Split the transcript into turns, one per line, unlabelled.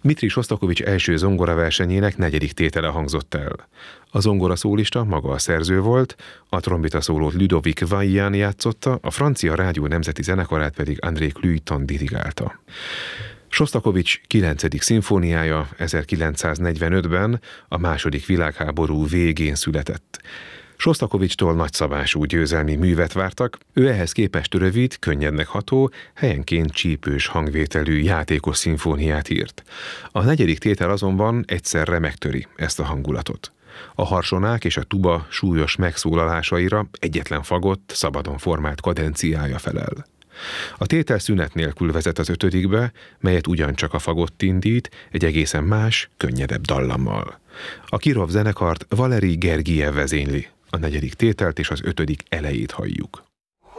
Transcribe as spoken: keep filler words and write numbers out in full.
Dmitri Sostakovics első zongoraversenyének negyedik tétele hangzott el. A zongora szólista maga a szerző volt, a trombita szólót Ludovic Vaillant játszotta, a francia rádió nemzeti zenekarát pedig André Cluyton dirigálta. Sostakovics kilencedik szimfóniája ezerkilencszáznegyvenötben a második világháború végén született. Sostakovicstól nagyszabású győzelmi művet vártak, ő ehhez képest rövid, könnyednek ható, helyenként csípős hangvételű játékos szimfóniát írt. A negyedik tétel azonban egyszerre megtöri ezt a hangulatot. A harsonák és a tuba súlyos megszólalásaira egyetlen fagott, szabadon formált kadenciája felel. A tétel szünet nélkül vezet az ötödikbe, melyet ugyancsak a fagott indít, egy egészen más, könnyedebb dallammal. A Kirov zenekart Valeri Gergiev vezényli, a negyedik tételt és az ötödik elejét halljuk.